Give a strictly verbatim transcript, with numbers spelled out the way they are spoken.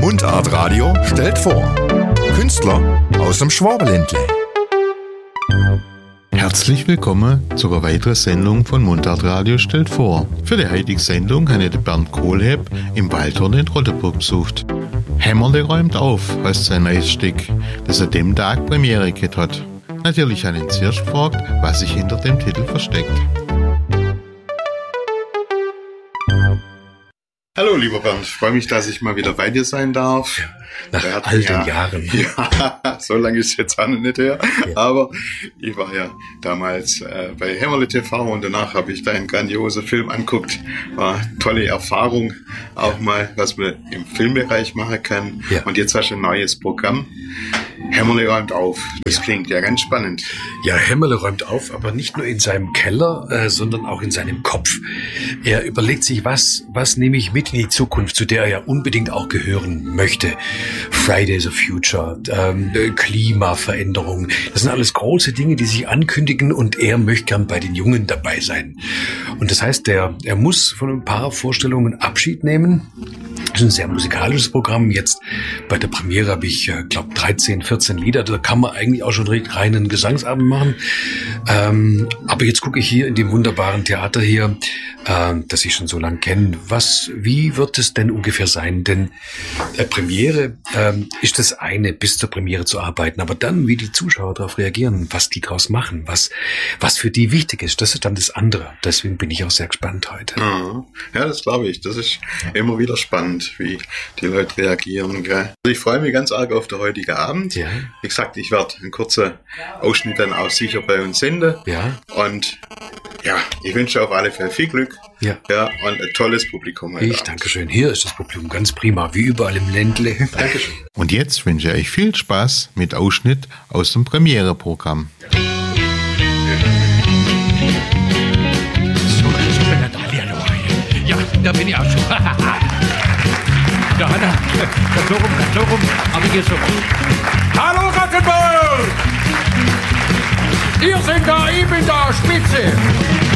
Mundart Radio stellt vor. Künstler aus dem Schwabenländle. Herzlich willkommen zu einer weiteren Sendung von Mundart Radio stellt vor. Für die heutige Sendung habe ich den Bernd Kohlhepp im Waldhorn in Rotenburg besucht. Hämmerle räumt auf, heißt sein neues Stück, das an dem Tag Premiere gehabt hat. Natürlich habe ich ihn zuerst gefragt, was sich hinter dem Titel versteckt. Hallo lieber Bernd, ich freue mich, dass ich mal wieder bei dir sein darf. Nach Bernd, alten ja, Jahren. Ja, so lange ist jetzt auch noch nicht her. Ja. Aber ich war ja damals äh, bei Hämmerle T V und danach habe ich deinen grandiosen Film angeguckt. War eine tolle Erfahrung, auch mal, was man im Filmbereich machen kann. Ja. Und jetzt hast du ein neues Programm. Hämmerle räumt auf. Das Ja. klingt ja ganz spannend. Ja, Hämmerle räumt auf, aber nicht nur in seinem Keller, äh, sondern auch in seinem Kopf. Er überlegt sich, was, was nehme ich mit in die Zukunft, zu der er ja unbedingt auch gehören möchte. Fridays of Future, ähm, äh, Klimaveränderung. Das sind alles große Dinge, die sich ankündigen und er möchte gern bei den Jungen dabei sein. Und das heißt, er, er muss von ein paar Vorstellungen Abschied nehmen. Das ist ein sehr musikalisches Programm. Jetzt bei der Premiere habe ich, äh, glaube dreizehn, vierzehn Lieder. Da kann man eigentlich auch schon direkt reinen Gesangsabend machen. Ähm, aber jetzt gucke ich hier in dem wunderbaren Theater hier, äh, das ich schon so lange kenne. Was, wie wird es denn ungefähr sein? Denn äh, Premiere ähm, ist das eine, bis zur Premiere zu arbeiten. Aber dann, wie die Zuschauer darauf reagieren, was die draus machen, was, was für die wichtig ist, das ist dann das andere. Deswegen bin ich auch sehr gespannt heute. Ja, das glaube ich. Das ist immer wieder spannend, wie die Leute reagieren. Gell? Also ich freue mich ganz arg auf den heutigen Abend. Ja. Wie gesagt, ich werde einen kurzen Ausschnitt dann auch sicher bei uns senden. Ja. Und ja, ich wünsche auf alle Fälle viel Glück. Ja. Ja, und ein tolles Publikum heute Ich Abend. danke schön. Hier ist das Publikum ganz prima, wie überall im Ländle. Dankeschön. Und jetzt wünsche ich euch viel Spaß mit Ausschnitt aus dem Premiere-Programm. Ja, da bin ich auch schon. Da hat er. So rum, so rum. Aber hier so. Hallo Rock'n'Roll! Ihr seid da, ich bin da, Spitze.